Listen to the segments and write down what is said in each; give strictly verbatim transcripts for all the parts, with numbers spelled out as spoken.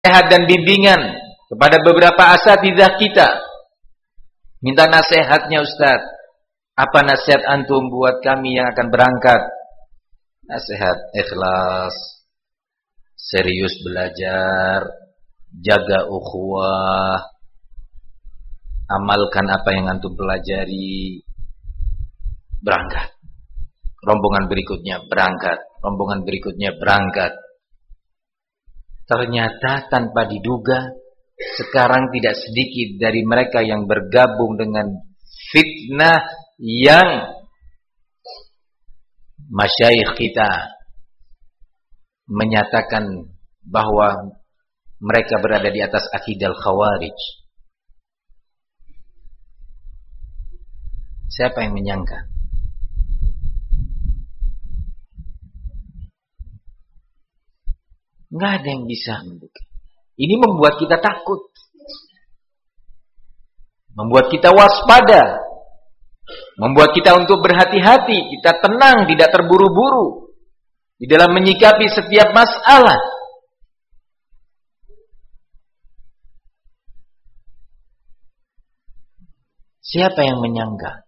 nasihat dan bimbingan kepada beberapa asatidzah kita. Minta nasihatnya, Ustaz. Apa nasihat antum buat kami yang akan berangkat? Nasihat ikhlas, serius belajar, jaga ukhuwah, amalkan apa yang antum pelajari, berangkat. Rombongan berikutnya berangkat, rombongan berikutnya berangkat. Ternyata tanpa diduga, sekarang tidak sedikit dari mereka yang bergabung dengan fitnah yang masyayikh kita menyatakan bahwa mereka berada di atas akidah khawarij. Siapa yang menyangka? Nggak ada yang bisa menduga. Ini membuat kita takut, membuat kita waspada, membuat kita untuk berhati-hati, kita tenang, tidak terburu-buru di dalam menyikapi setiap masalah. Siapa yang menyangka?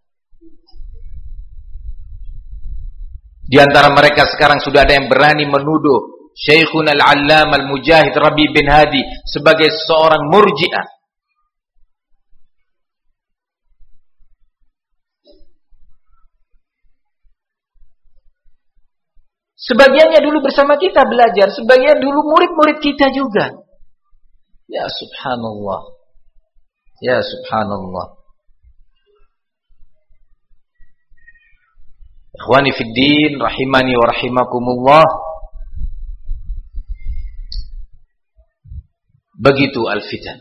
Di antara mereka sekarang sudah ada yang berani menuduh Syekhun al-Allam al-Mujahid Rabi bin Hadi sebagai seorang murji'ah. Sebagiannya dulu bersama kita belajar, sebagian dulu murid-murid kita juga. Ya subhanallah. Ya subhanallah. Ikhwani fid din, rahimani wa rahimakumullah. Begitu al-fitan.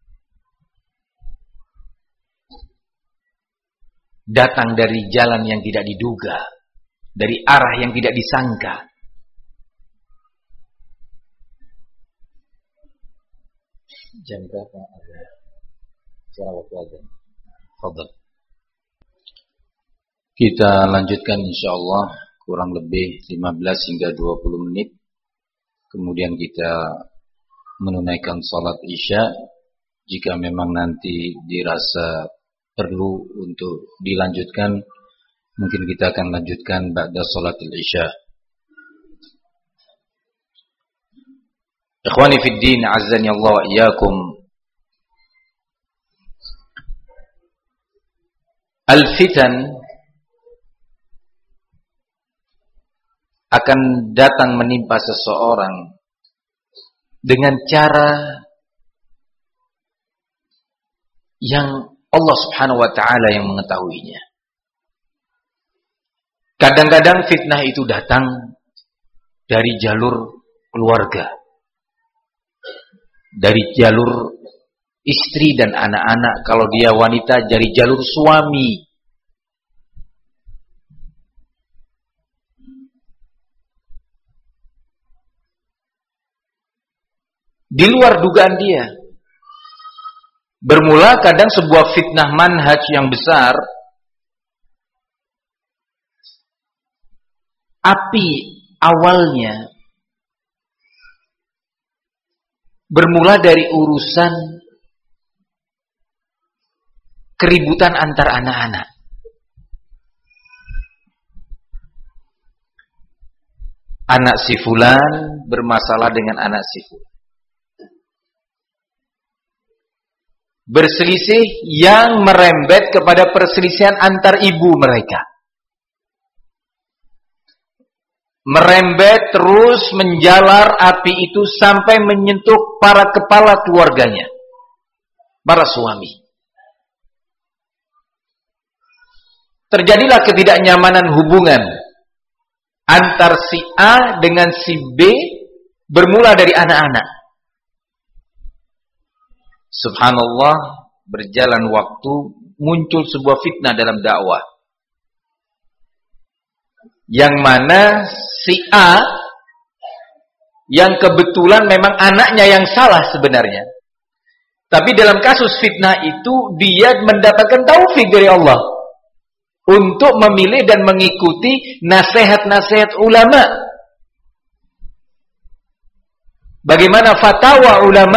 Datang dari jalan yang tidak diduga, dari arah yang tidak disangka. Jam berapa ada? Sekarang waktu azan. Fadhal. Kita lanjutkan insyaallah kurang lebih lima belas hingga dua puluh menit. Kemudian kita menunaikan salat Isya. Jika memang nanti dirasa perlu untuk dilanjutkan, mungkin kita akan lanjutkan ba'da salat Isya. Ikhwani fid din, azzani Allah wa iyyakum. Al-fitan akan datang menimpa seseorang dengan cara yang Allah Subhanahu wa taala yang mengetahuinya. Kadang-kadang fitnah itu datang dari jalur keluarga, dari jalur istri dan anak-anak, kalau dia wanita dari jalur suami. Di luar dugaan dia. Bermula kadang sebuah fitnah manhaj yang besar, api awalnya bermula dari urusan keributan antar anak-anak. Anak si fulan bermasalah dengan anak si fulan. Berselisih yang merembet kepada perselisihan antar ibu mereka. Merembet terus menjalar api itu sampai menyentuh para kepala keluarganya, para suami. Terjadilah ketidaknyamanan hubungan antar si A dengan si B, bermula dari anak-anak. Subhanallah, berjalan waktu, muncul sebuah fitnah dalam dakwah. Yang mana si A, yang kebetulan memang anaknya yang salah sebenarnya. Tapi dalam kasus fitnah itu, dia mendapatkan taufik dari Allah untuk memilih dan mengikuti nasihat-nasihat ulama. bagaimana fatwa ulama